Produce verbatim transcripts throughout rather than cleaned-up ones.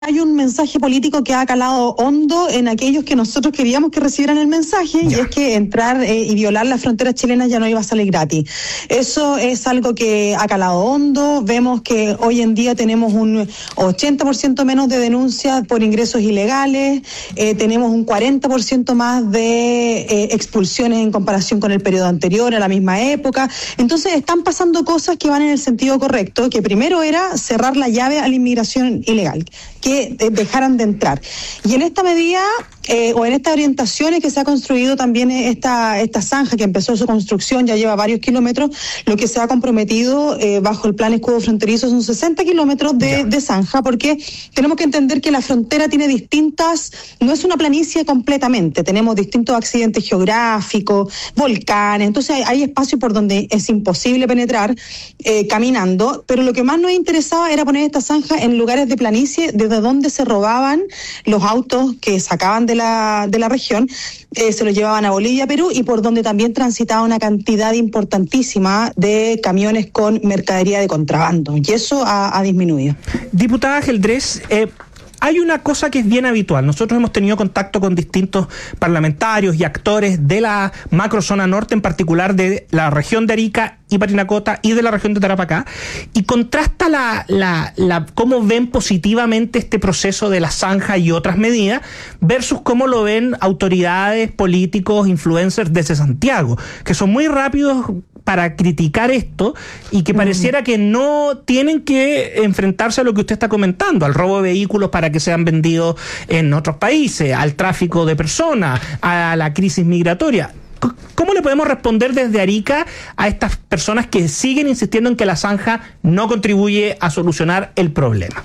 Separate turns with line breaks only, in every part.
hay un mensaje político que ha calado hondo en aquellos que nosotros queríamos que recibieran el mensaje, ya. Y es que entrar eh, y violar las fronteras chilenas ya no iba a salir gratis. Eso es algo que ha calado hondo. Vemos que hoy en día tenemos un ochenta por ciento menos de denuncias por ingresos ilegales, eh, tenemos un cuarenta por ciento más de eh, expulsiones en comparación con el periodo anterior, a la misma época. Entonces están pasando cosas que van en el sentido correcto, que primero era cerrar la llave a la inmigración ilegal, que dejaran de entrar. Y en esta medida, eh, o en estas orientaciones que se ha construido también esta, esta zanja que empezó su construcción, ya lleva varios kilómetros, lo que se ha comprometido eh, bajo el plan escudo fronterizo son sesenta kilómetros de, de zanja, porque tenemos que entender que la frontera tiene distintas, no es una planicie completamente, tenemos distintos accidentes geográficos, volcanes, entonces hay, hay espacios por donde es imposible penetrar eh, caminando, pero lo que más nos interesaba era poner esta zanja en lugares de planicie desde donde se robaban los autos que sacaban de la, de la región, eh, se los llevaban a Bolivia, Perú, y por donde también transitaba una cantidad importantísima de camiones con mercadería de contrabando, y eso ha, ha disminuido.
Diputada Geldrés, eh, hay una cosa que es bien habitual. Nosotros hemos tenido contacto con distintos parlamentarios y actores de la macrozona norte, en particular de la región de Arica y Parinacota y de la región de Tarapacá, y contrasta la, la, la cómo ven positivamente este proceso de la zanja y otras medidas versus cómo lo ven autoridades, políticos, influencers desde Santiago, que son muy rápidos para criticar esto y que pareciera que no tienen que enfrentarse a lo que usted está comentando, al robo de vehículos para que sean vendidos en otros países, al tráfico de personas, a la crisis migratoria. ¿Cómo le podemos responder desde Arica a estas personas que siguen insistiendo en que la zanja no contribuye a solucionar el problema?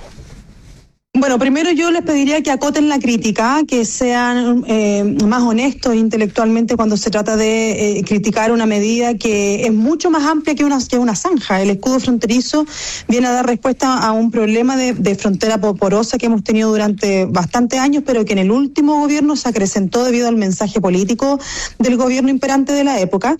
Bueno, primero yo les pediría que acoten la crítica, que sean eh, más honestos intelectualmente cuando se trata de eh, criticar una medida que es mucho más amplia que una, que una zanja. El escudo fronterizo viene a dar respuesta a un problema de, de frontera porosa que hemos tenido durante bastantes años, pero que en el último gobierno se acrecentó debido al mensaje político del gobierno imperante de la época.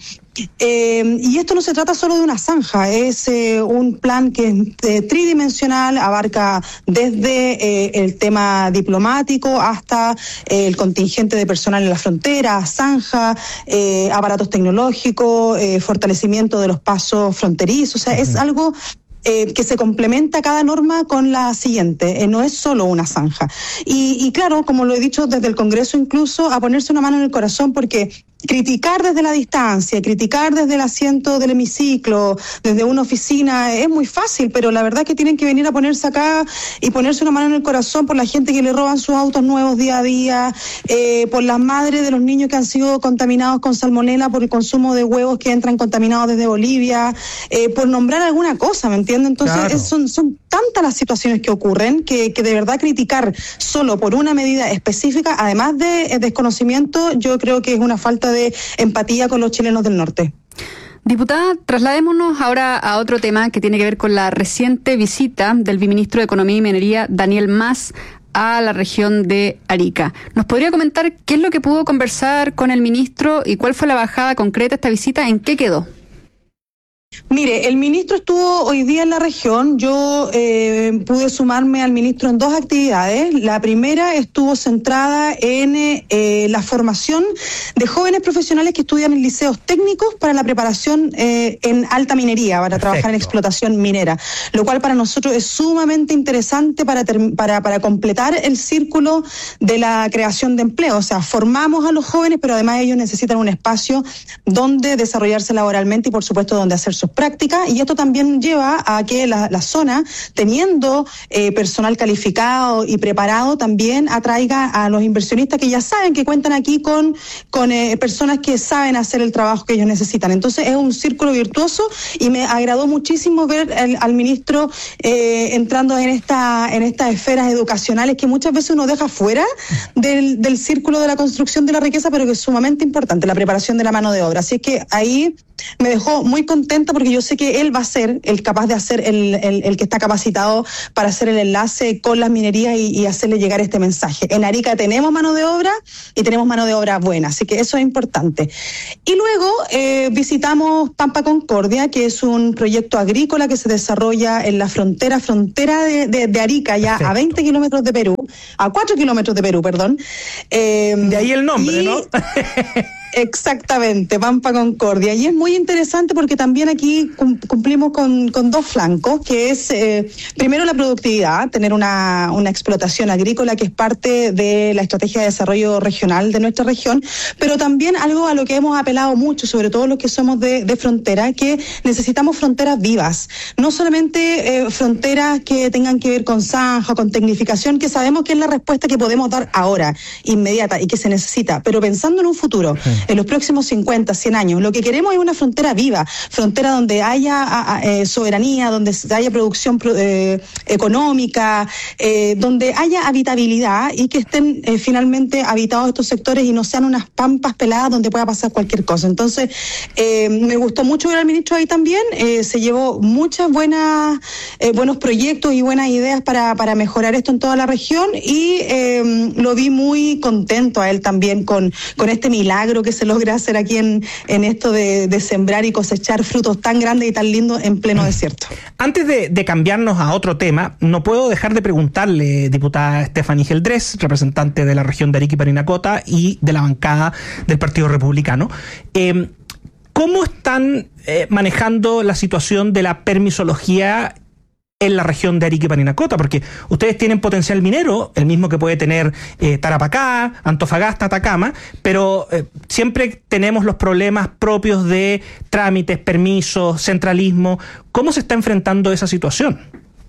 Eh, y esto no se trata solo de una zanja, es eh, un plan que es eh, tridimensional, abarca desde eh, el tema diplomático hasta eh, el contingente de personal en la frontera, zanja, eh, aparatos tecnológicos, eh, fortalecimiento de los pasos fronterizos, o sea, es algo Eh, que se complementa cada norma con la siguiente, eh, no es solo una zanja. Y, y claro, como lo he dicho desde el Congreso incluso, a ponerse una mano en el corazón, porque criticar desde la distancia, criticar desde el asiento del hemiciclo, desde una oficina, es muy fácil, pero la verdad es que tienen que venir a ponerse acá y ponerse una mano en el corazón por la gente que le roban sus autos nuevos día a día, eh, por las madres de los niños que han sido contaminados con salmonela por el consumo de huevos que entran contaminados desde Bolivia, eh, por nombrar alguna cosa, ¿me entiendes? Entonces claro. es, son, son tantas las situaciones que ocurren que, que de verdad criticar solo por una medida específica, además de eh, desconocimiento, yo creo que es una falta de empatía con los chilenos del norte.
Diputada, trasladémonos ahora a otro tema que tiene que ver con la reciente visita del viceministro de Economía y Minería, Daniel Mas, a la región de Arica. ¿Nos podría comentar qué es lo que pudo conversar con el ministro y cuál fue la bajada concreta de esta visita? ¿En qué quedó?
Mire, el ministro estuvo hoy día en la región, yo eh, pude sumarme al ministro en dos actividades. La primera estuvo centrada en eh, la formación de jóvenes profesionales que estudian en liceos técnicos para la preparación eh, en alta minería, para Perfecto. trabajar en explotación minera, lo cual para nosotros es sumamente interesante para, ter- para, para completar el círculo de la creación de empleo. O sea, formamos a los jóvenes, pero además ellos necesitan un espacio donde desarrollarse laboralmente y por supuesto donde hacer sus prácticas, y esto también lleva a que la, la zona, teniendo eh, personal calificado y preparado, también atraiga a los inversionistas que ya saben que cuentan aquí con, con eh, personas que saben hacer el trabajo que ellos necesitan. Entonces es un círculo virtuoso y me agradó muchísimo ver el, al ministro eh, entrando en esta en estas esferas educacionales que muchas veces uno deja fuera del, del círculo de la construcción de la riqueza, pero que es sumamente importante, la preparación de la mano de obra. Así es que ahí me dejó muy contenta porque yo sé que él va a ser el capaz de hacer, el, el, el que está capacitado para hacer el enlace con las minerías y, y hacerle llegar este mensaje. En Arica tenemos mano de obra y tenemos mano de obra buena, así que eso es importante. Y luego eh, visitamos Pampa Concordia, que es un proyecto agrícola que se desarrolla en la frontera, frontera de, de, de Arica, ya Perfecto. a veinte kilómetros de Perú, a cuatro kilómetros de Perú, perdón.
Eh, de ahí el nombre, y, ¿no?
Exactamente, Pampa Concordia. Y es muy interesante porque también aquí cumplimos con, con dos flancos, que es eh, primero la productividad, tener una, una explotación agrícola que es parte de la estrategia de desarrollo regional de nuestra región, pero también algo a lo que hemos apelado mucho, sobre todo los que somos de, de frontera, que necesitamos fronteras vivas, no solamente eh, fronteras que tengan que ver con zanja, con tecnificación, que sabemos que es la respuesta que podemos dar ahora, inmediata y que se necesita, pero pensando en un futuro, sí. en los próximos cincuenta, cien años, lo que queremos es una frontera viva, frontera donde haya a, a, eh, soberanía, donde haya producción eh, económica, eh, donde haya habitabilidad y que estén eh, finalmente habitados estos sectores y no sean unas pampas peladas donde pueda pasar cualquier cosa. Entonces, eh, me gustó mucho ver al ministro ahí también, eh, se llevó muchas buenas, eh, buenos proyectos y buenas ideas para, para mejorar esto en toda la región y eh, lo vi muy contento a él también con, con este milagro que se logra hacer aquí en, en esto de, de sembrar y cosechar frutos tan grandes y tan lindos en pleno desierto.
Antes de, de cambiarnos a otro tema, no puedo dejar de preguntarle, diputada Stephanie Geldrés, representante de la región de Arica y Parinacota y de la bancada del Partido Republicano, eh, ¿cómo están eh, manejando la situación de la permisología en la región de Arica y Parinacota? Porque ustedes tienen potencial minero, el mismo que puede tener eh, Tarapacá, Antofagasta, Atacama, pero eh, siempre tenemos los problemas propios de trámites, permisos, centralismo. ¿Cómo se está enfrentando esa situación?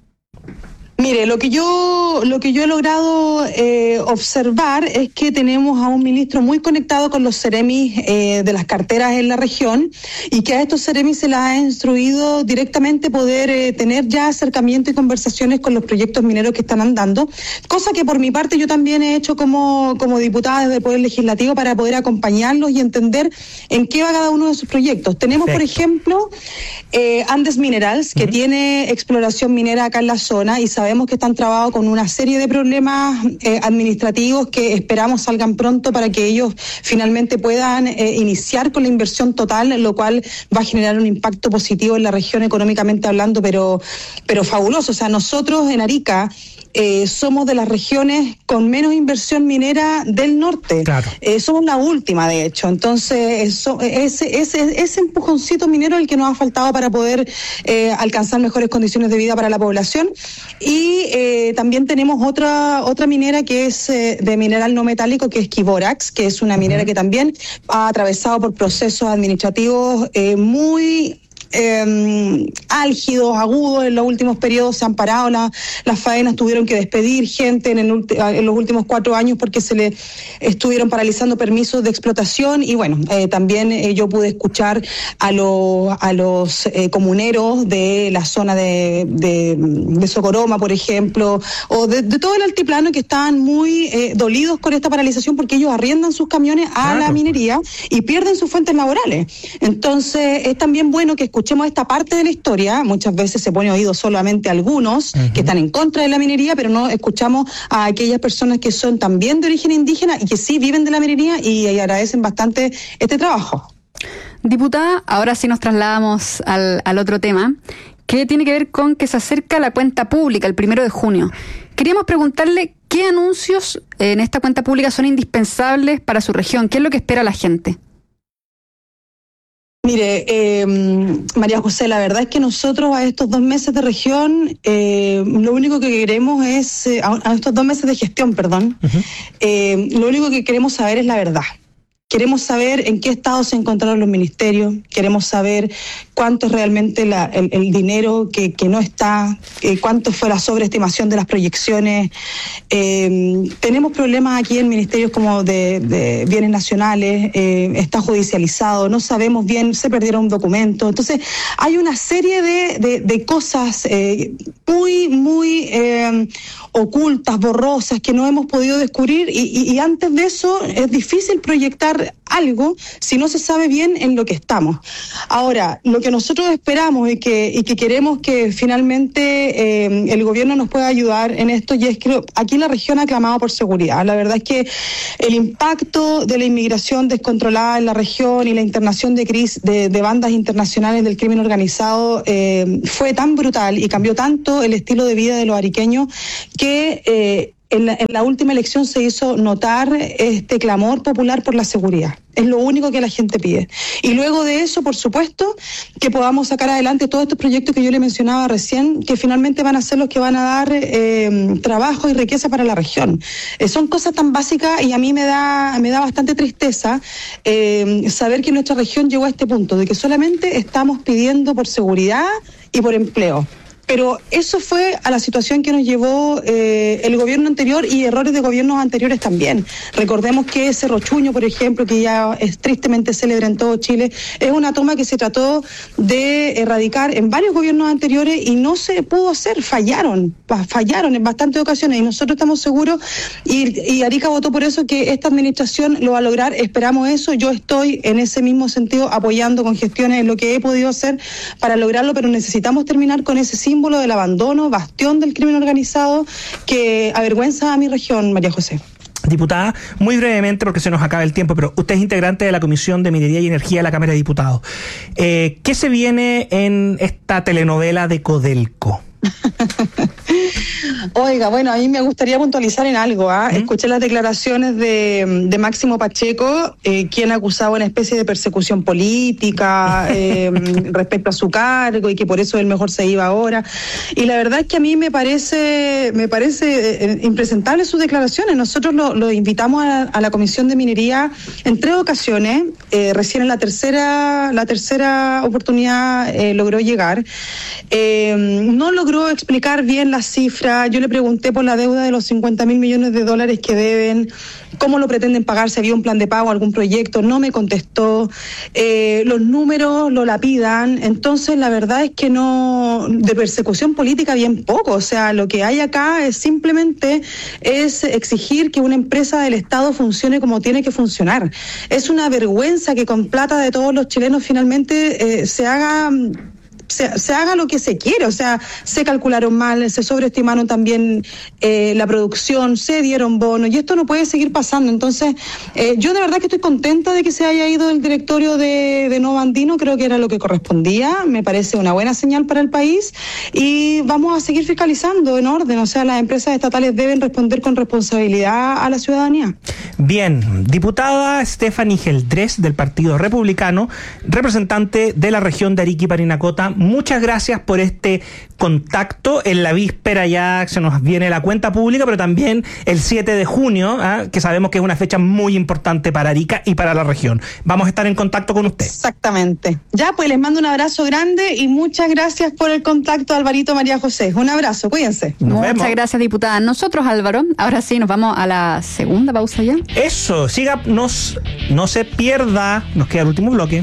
Mire, lo que yo lo que yo he logrado eh, observar es que tenemos a un ministro muy conectado con los seremis eh, de las carteras en la región y que a estos seremis se les ha instruido directamente poder eh, tener ya acercamiento y conversaciones con los proyectos mineros que están andando, cosa que por mi parte yo también he hecho como, como diputada desde el Poder Legislativo para poder acompañarlos y entender en qué va cada uno de sus proyectos. Tenemos, Perfecto. por ejemplo, eh, Andes Minerals, que uh-huh. tiene exploración minera acá en la zona y sabemos Sabemos que están trabados con una serie de problemas eh, administrativos que esperamos salgan pronto para que ellos finalmente puedan eh, iniciar con la inversión total, lo cual va a generar un impacto positivo en la región económicamente hablando, pero, pero fabuloso. O sea, nosotros en Arica Eh, somos de las regiones con menos inversión minera del norte. Claro. Eh, somos la última, de hecho. Entonces, eso, ese, ese, ese empujoncito minero es el que nos ha faltado para poder eh, alcanzar mejores condiciones de vida para la población. Y eh, también tenemos otra otra minera que es eh, de mineral no metálico, que es Quiborax, que es una minera uh-huh. que también ha atravesado por procesos administrativos eh, muy Eh, álgidos, agudos. En los últimos periodos se han parado la, las faenas, tuvieron que despedir gente en, el, en los últimos cuatro años porque se le estuvieron paralizando permisos de explotación y bueno, eh, también eh, yo pude escuchar a los a los eh, comuneros de la zona de, de, de Socoroma, por ejemplo, o de, de todo el altiplano que estaban muy eh, dolidos con esta paralización porque ellos arriendan sus camiones a claro. la minería y pierden sus fuentes laborales. Entonces es también bueno que escuchemos esta parte de la historia. Muchas veces se pone oído solamente a algunos uh-huh. que están en contra de la minería, pero no escuchamos a aquellas personas que son también de origen indígena y que sí viven de la minería y, y agradecen bastante este trabajo.
Diputada, ahora sí nos trasladamos al, al otro tema, que tiene que ver con que se acerca la cuenta pública el primero de junio. Queríamos preguntarle qué anuncios en esta cuenta pública son indispensables para su región, qué es lo que espera la gente.
Mire, eh, María José, la verdad es que nosotros a estos dos meses de región, eh, lo único que queremos es, eh, a, a estos dos meses de gestión, perdón, uh-huh. eh, lo único que queremos saber es la verdad. Queremos saber en qué estado se encontraron los ministerios, queremos saber cuánto es realmente la, el, el dinero que, que no está, eh, cuánto fue la sobreestimación de las proyecciones. Eh, tenemos problemas aquí en ministerios como de, de bienes nacionales, eh, está judicializado, no sabemos bien, se perdieron documentos. Entonces, hay una serie de, de, de cosas eh, muy, muy eh, ocultas, borrosas, que no hemos podido descubrir, y, y, y antes de eso es difícil proyectar algo si no se sabe bien en lo que estamos. Ahora, lo que nosotros esperamos y que, y que queremos que finalmente eh, el gobierno nos pueda ayudar en esto, y es que aquí la región ha clamado por seguridad. La verdad es que el impacto de la inmigración descontrolada en la región y la internación de, crisis, de, de bandas internacionales del crimen organizado eh, fue tan brutal y cambió tanto el estilo de vida de los ariqueños que eh, En la, en la última elección se hizo notar este clamor popular por la seguridad. Es lo único que la gente pide. Y luego de eso, por supuesto, que podamos sacar adelante todos estos proyectos que yo le mencionaba recién, que finalmente van a ser los que van a dar eh, trabajo y riqueza para la región. Eh, son cosas tan básicas, y a mí me da, me da bastante tristeza eh, saber que nuestra región llegó a este punto, de que solamente estamos pidiendo por seguridad y por empleo. Pero eso fue a la situación que nos llevó eh, el gobierno anterior, y errores de gobiernos anteriores también. Recordemos que Cerro Chuño, por ejemplo, que ya es tristemente célebre en todo Chile, es una toma que se trató de erradicar en varios gobiernos anteriores y no se pudo hacer, fallaron, fallaron en bastantes ocasiones, y nosotros estamos seguros, y, y Arica votó por eso, que esta administración lo va a lograr. Esperamos eso. Yo estoy en ese mismo sentido apoyando con gestiones en lo que he podido hacer para lograrlo, pero necesitamos terminar con ese símbolo símbolo del abandono, bastión del crimen organizado, que avergüenza a mi región, María José.
Diputada, muy brevemente, porque se nos acaba el tiempo, pero usted es integrante de la Comisión de Minería y Energía de la Cámara de Diputados. Eh, ¿Qué se viene en esta telenovela de Codelco?
Oiga, bueno, a mí me gustaría puntualizar en algo. ¿eh? ¿Mm? Escuché las declaraciones de, de Máximo Pacheco, eh, quien acusaba una especie de persecución política eh, respecto a su cargo, y que por eso él mejor se iba ahora. Y la verdad es que a mí me parece me parece eh, impresentable sus declaraciones. Nosotros lo, lo invitamos a, a la Comisión de Minería en tres ocasiones. Eh, recién en la tercera la tercera oportunidad eh, logró llegar. Eh, no logró explicar bien las cifras. Yo le pregunté por la deuda de los cincuenta mil millones de dólares que deben, cómo lo pretenden pagar, si había un plan de pago, algún proyecto. No me contestó. Eh, los números lo lapidan. Entonces, la verdad es que no, de persecución política bien poco. O sea, lo que hay acá es simplemente es exigir que una empresa del Estado funcione como tiene que funcionar. Es una vergüenza que con plata de todos los chilenos finalmente eh, se haga... Se, se haga lo que se quiere. O sea, se calcularon mal, se sobreestimaron también eh, la producción, se dieron bonos, y esto no puede seguir pasando. Entonces, eh, yo de verdad que estoy contenta de que se haya ido el directorio de, de Novo Andino. Creo que era lo que correspondía, me parece una buena señal para el país, y vamos a seguir fiscalizando en orden. O sea, las empresas estatales deben responder con responsabilidad a la ciudadanía.
Bien, diputada Stephanie Geldrés, del Partido Republicano, representante de la región de Arica y Parinacota, muchas gracias por este contacto en la víspera. Ya se nos viene la cuenta pública, pero también el siete de junio, ¿eh? que sabemos que es una fecha muy importante para Arica y para la región. Vamos a estar en contacto con usted.
Exactamente. Ya, pues les mando un abrazo grande y muchas gracias por el contacto, Alvarito, María José. Un abrazo, cuídense.
Nos muchas vemos. Gracias, diputada. Nosotros, Álvaro, ahora sí nos vamos a la segunda pausa ya.
Eso, siga, nos, no se pierda, nos queda el último bloque.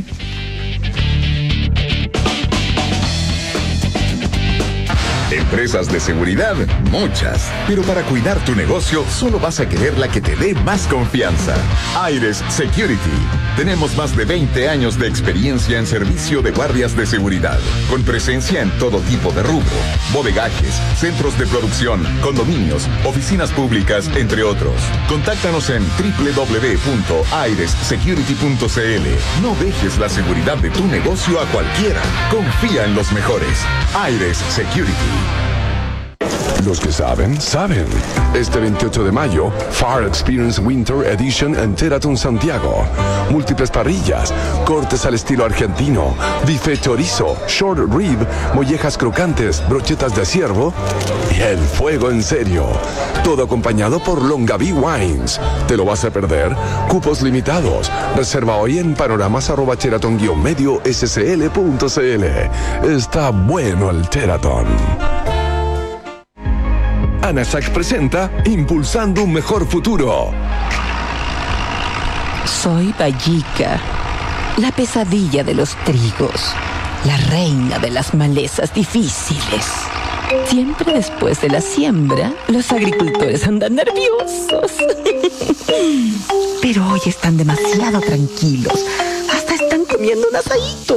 Empresas de seguridad, muchas. Pero para cuidar tu negocio, solo vas a querer la que te dé más confianza. Aires Security. Tenemos más de veinte años de experiencia en servicio de guardias de seguridad, con presencia en todo tipo de rubro: bodegajes, centros de producción, condominios, oficinas públicas, entre otros. Contáctanos en doble u doble u doble u punto aires security punto c l. No dejes la seguridad de tu negocio a cualquiera. Confía en los mejores. Aires Security.
Los que saben, saben. Este veintiocho de mayo, Far Experience Winter Edition en Sheraton Santiago. Múltiples parrillas, cortes al estilo argentino, bife chorizo, short rib, mollejas crocantes, brochetas de ciervo y el fuego en serio. Todo acompañado por Longaví Wines. ¿Te lo vas a perder? Cupos limitados. Reserva hoy en panoramas arroba sheraton guion medio scl punto cl. Está bueno el Sheraton. ANASAC presenta Impulsando un Mejor Futuro.
Soy Vallica, la pesadilla de los trigos, la reina de las malezas difíciles. Siempre después de la siembra, los agricultores andan nerviosos. Pero hoy están demasiado tranquilos. Hasta están comiendo un asadito.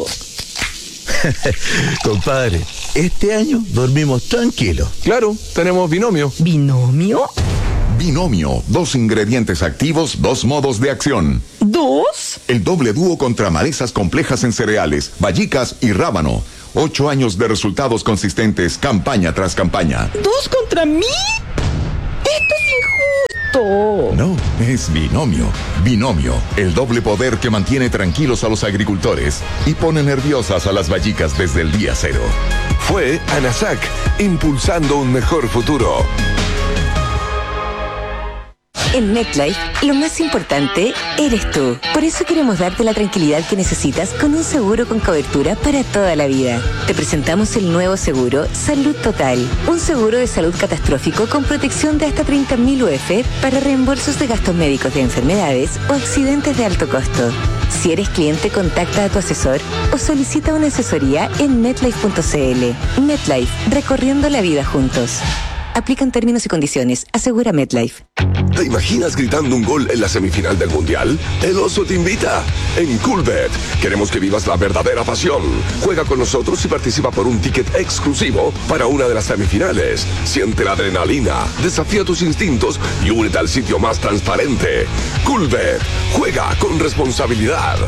Compadre, este año dormimos tranquilos.
Claro, tenemos binomio.
¿Binomio?
Binomio, dos ingredientes activos, dos modos de acción.
¿Dos?
El doble dúo contra malezas complejas en cereales, vallicas y rábano. Ocho años de resultados consistentes, campaña tras campaña.
¿Dos contra mí? ¡Esto es injusto!
No, es binomio. Binomio, el doble poder que mantiene tranquilos a los agricultores y pone nerviosas a las vallicas desde el día cero.
Fue ANASAC, impulsando un mejor futuro.
En MetLife, lo más importante eres tú. Por eso queremos darte la tranquilidad que necesitas con un seguro con cobertura para toda la vida. Te presentamos el nuevo seguro Salud Total. Un seguro de salud catastrófico con protección de hasta treinta mil U F para reembolsos de gastos médicos de enfermedades o accidentes de alto costo. Si eres cliente, contacta a tu asesor o solicita una asesoría en metlife punto cl. MetLife, recorriendo la vida juntos. Aplican términos y condiciones. Asegura MetLife.
¿Te imaginas gritando un gol en la semifinal del Mundial? El Oso te invita. En Coolbet, queremos que vivas la verdadera pasión. Juega con nosotros y participa por un ticket exclusivo para una de las semifinales. Siente la adrenalina, desafía tus instintos y únete al sitio más transparente. Coolbet, juega con responsabilidad.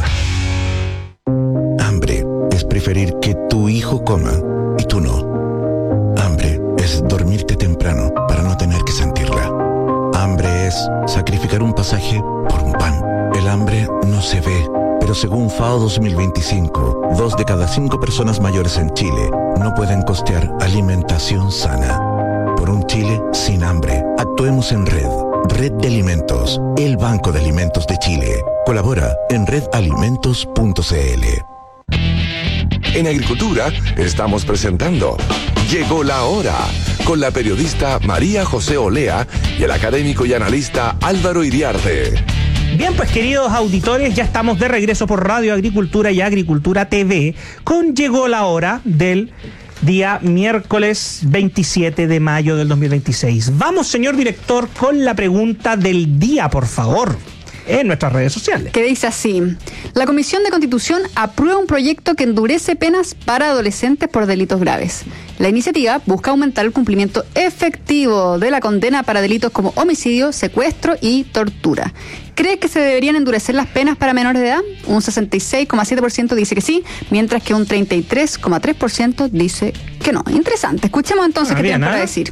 Hambre es preferir que tu hijo coma y tú no. Hambre es dormirte temprano para no tener que sentirla. Hambre es sacrificar un pasaje por un pan. El hambre no se ve, pero según FAO dos mil veinticinco, dos de cada cinco personas mayores en Chile no pueden costear alimentación sana. Por un Chile sin hambre, actuemos en red. Red de Alimentos, el Banco de Alimentos de Chile. Colabora en red alimentos punto cl.
En Agricultura estamos presentando Llegó la Hora, con la periodista María José Olea y el académico y analista Álvaro Iriarte.
Bien, pues queridos auditores, ya estamos de regreso por Radio Agricultura y Agricultura T V con Llegó la Hora del día miércoles veintisiete de mayo del dos mil veintiséis. Vamos, señor director, con la pregunta del día, por favor, en nuestras redes sociales.
Que dice así: la Comisión de Constitución aprueba un proyecto que endurece penas para adolescentes por delitos graves. La iniciativa busca aumentar el cumplimiento efectivo de la condena para delitos como homicidio, secuestro y tortura. ¿Cree que se deberían endurecer las penas para menores de edad? Un sesenta y seis coma siete por ciento dice que sí, mientras que un treinta y tres coma tres por ciento dice que no. Interesante. Escuchemos entonces ah, qué tienen para decir.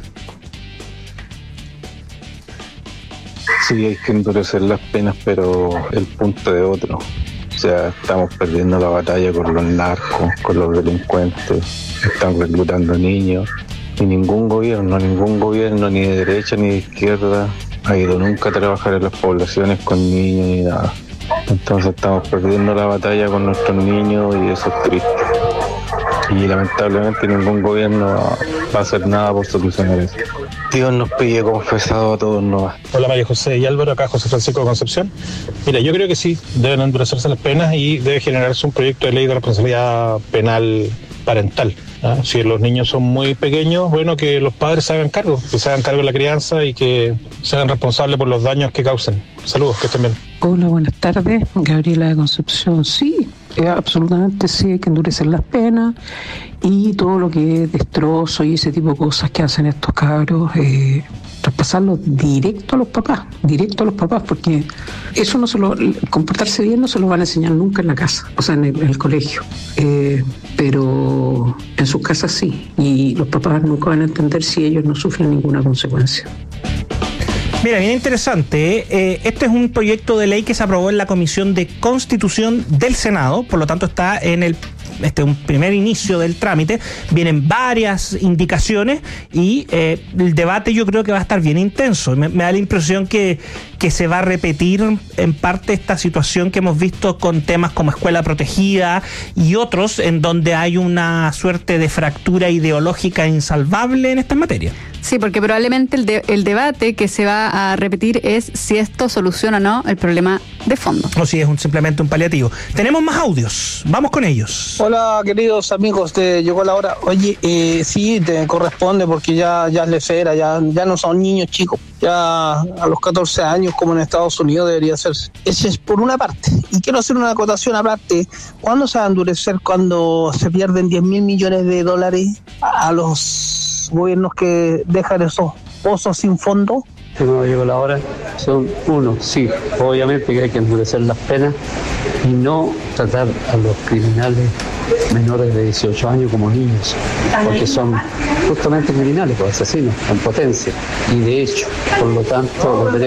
Sí, hay que endurecer las penas, pero el punto de otro. O sea, estamos perdiendo la batalla con los narcos, con los delincuentes, están reclutando niños. Y ningún gobierno, ningún gobierno, ni de derecha ni de izquierda, ha ido nunca a trabajar en las poblaciones con niños ni nada. Entonces estamos perdiendo la batalla con nuestros niños y eso es triste. Y lamentablemente ningún gobierno va a hacer nada por solucionar eso. Dios nos pide confesado a todos nomás.
Hola María José y Álvaro, acá José Francisco de Concepción. Mira, yo creo que sí, deben endurecerse las penas y debe generarse un proyecto de ley de responsabilidad penal parental. ¿Ah? Si los niños son muy pequeños, bueno, que los padres se hagan cargo, que se hagan cargo de la crianza y que se hagan responsables por los daños que causen. Saludos, que estén bien.
Hola, buenas tardes, Gabriela de Concepción. Sí, eh, absolutamente sí, hay que endurecer las penas y todo lo que es destrozo y ese tipo de cosas que hacen estos cabros, eh, traspasarlo directo a los papás, directo a los papás, porque eso no se lo, comportarse bien no se lo van a enseñar nunca en la casa, o sea, en el, en el colegio, eh, pero en sus casas sí, y los papás nunca van a entender si ellos no sufren ninguna consecuencia.
Mira, bien interesante. ¿eh? Este es un proyecto de ley que se aprobó en la Comisión de Constitución del Senado, por lo tanto está en el este un primer inicio del trámite. Vienen varias indicaciones y eh, el debate yo creo que va a estar bien intenso. Me, me da la impresión que, que se va a repetir en parte esta situación que hemos visto con temas como escuela protegida y otros en donde hay una suerte de fractura ideológica insalvable en esta materia.
Sí, porque probablemente el, de, el debate que se va a repetir es si esto soluciona o no el problema de fondo.
O si es un, simplemente un paliativo. Tenemos más audios, vamos con ellos.
Hola, queridos amigos, te llegó la hora. Oye, eh, sí, te corresponde porque ya, ya es lecera, ya, ya no son niños chicos. Ya a los catorce años, como en Estados Unidos, debería hacerse. Ese es por una parte. Y quiero hacer una acotación aparte. ¿Cuándo se va a endurecer cuando se pierden diez mil millones de dólares a los gobiernos que dejan esos pozos sin fondo?
No llegó la hora, son uno, sí, obviamente que hay que endurecer las penas y no tratar a los criminales menores de dieciocho años como niños, porque son justamente criminales, pues asesinos, en potencia, y de hecho, por lo tanto, los derechos